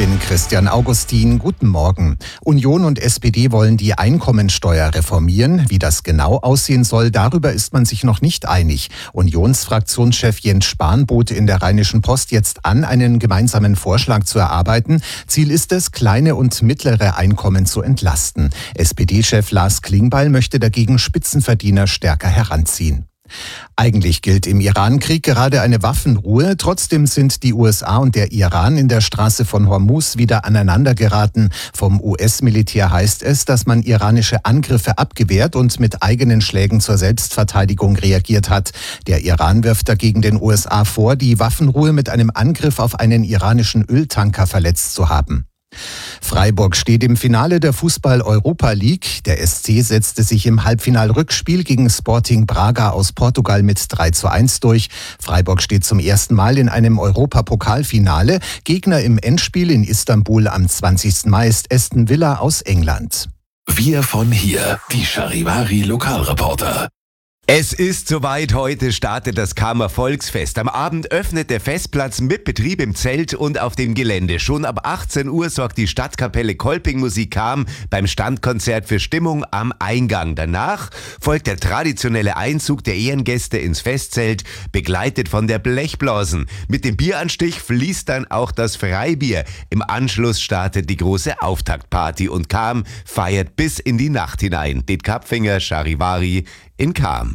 bin Christian Augustin. Guten Morgen. Union und SPD wollen die Einkommensteuer reformieren. Wie das genau aussehen soll, darüber ist man sich noch nicht einig. Unionsfraktionschef Jens Spahn bot in der Rheinischen Post jetzt an, einen gemeinsamen Vorschlag zu erarbeiten. Ziel ist es, kleine und mittlere Einkommen zu entlasten. SPD-Chef Lars Klingbeil möchte dagegen Spitzenverdiener stärker heranziehen. Eigentlich gilt im Iran-Krieg gerade eine Waffenruhe. Trotzdem sind die USA und der Iran in der Straße von Hormuz wieder aneinandergeraten. Vom US-Militär heißt es, dass man iranische Angriffe abgewehrt und mit eigenen Schlägen zur Selbstverteidigung reagiert hat. Der Iran wirft dagegen den USA vor, die Waffenruhe mit einem Angriff auf einen iranischen Öltanker verletzt zu haben. Freiburg steht im Finale der Fußball-Europa League. Der SC setzte sich im Halbfinalrückspiel gegen Sporting Braga aus Portugal mit 3:1 durch. Freiburg steht zum ersten Mal in einem Europapokalfinale. Gegner im Endspiel in Istanbul am 20. Mai ist Aston Villa aus England. Wir von hier, die Charivari Lokalreporter. Es ist soweit, heute startet das Kamer Volksfest. Am Abend öffnet der Festplatz mit Betrieb im Zelt und auf dem Gelände. Schon ab 18 Uhr sorgt die Stadtkapelle Kolping Musik Cham beim Standkonzert für Stimmung am Eingang. Danach folgt der traditionelle Einzug der Ehrengäste ins Festzelt, begleitet von der Blechblasen. Mit dem Bieranstich fließt dann auch das Freibier. Im Anschluss startet die große Auftaktparty und Cham feiert bis in die Nacht hinein. Det Kapfinger Charivari in Cham.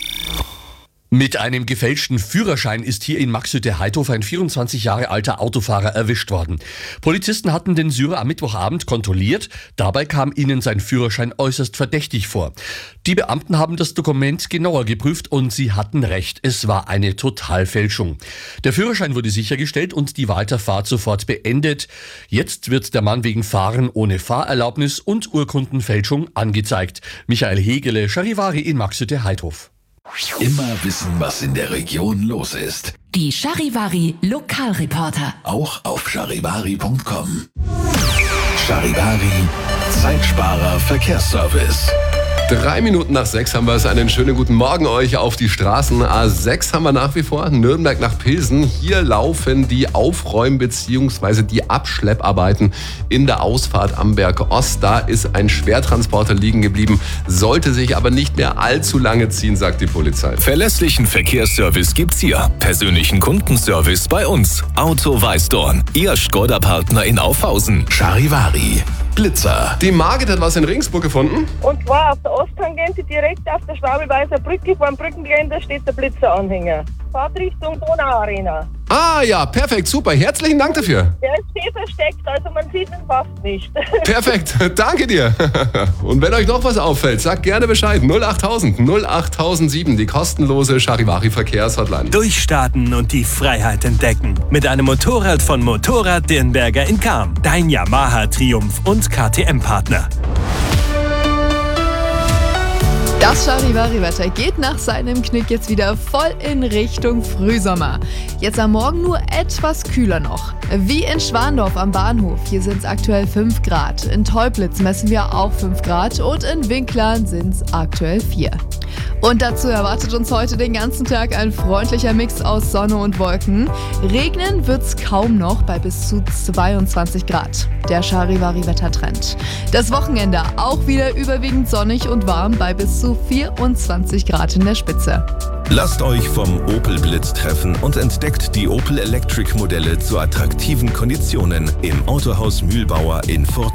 Mit einem gefälschten Führerschein ist hier in Maxhütte-Heidhof ein 24 Jahre alter Autofahrer erwischt worden. Polizisten hatten den Syrer am Mittwochabend kontrolliert. Dabei kam ihnen sein Führerschein äußerst verdächtig vor. Die Beamten haben das Dokument genauer geprüft und sie hatten recht. Es war eine Totalfälschung. Der Führerschein wurde sichergestellt und die Weiterfahrt sofort beendet. Jetzt wird der Mann wegen Fahren ohne Fahrerlaubnis und Urkundenfälschung angezeigt. Michael Hegele, Charivari in Maxhütte-Heidhof. Immer wissen, was in der Region los ist. Die Charivari Lokalreporter. Auch auf charivari.com. Charivari, Zeitsparer Verkehrsservice. 6:03 haben wir es. Einen schönen guten Morgen euch auf die Straßen. A6 haben wir nach wie vor, Nürnberg nach Pilsen. Hier laufen die Aufräum- bzw. die Abschlepparbeiten in der Ausfahrt Amberg Ost. Da ist ein Schwertransporter liegen geblieben, sollte sich aber nicht mehr allzu lange ziehen, sagt die Polizei. Verlässlichen Verkehrsservice gibt's hier. Persönlichen Kundenservice bei uns. Auto Weißdorn. Ihr Skoda-Partner in Aufhausen. Charivari, Blitzer. Die Margit hat was in Regensburg gefunden. Und zwar auf der Osttangente direkt auf der Schwabelweißer Brücke vor dem Brückengeländer steht der Blitzeranhänger. Fahrt Richtung Donauarena. Ah ja, perfekt, super. Herzlichen Dank dafür. Der ist sehr versteckt, also man sieht ihn fast nicht. Perfekt, danke dir. Und wenn euch noch was auffällt, sagt gerne Bescheid. 08000 08007, die kostenlose Charivari Verkehrshotline. Durchstarten und die Freiheit entdecken. Mit einem Motorrad von Motorrad Dirnberger in Cham. Dein Yamaha Triumph und KTM-Partner. Das Charivari-Wetter geht nach seinem Knick jetzt wieder voll in Richtung Frühsommer. Jetzt am Morgen nur etwas kühler noch. Wie in Schwandorf am Bahnhof. Hier sind es aktuell 5 Grad. In Teublitz messen wir auch 5 Grad und in Winklern sind es aktuell 4. Und dazu erwartet uns heute den ganzen Tag ein freundlicher Mix aus Sonne und Wolken. Regnen wird's kaum noch bei bis zu 22 Grad. Der Charivari-Wettertrend. Das Wochenende auch wieder überwiegend sonnig und warm bei bis zu 24 Grad in der Spitze. Lasst euch vom Opel Blitz treffen und entdeckt die Opel Electric Modelle zu attraktiven Konditionen im Autohaus Mühlbauer in Furt.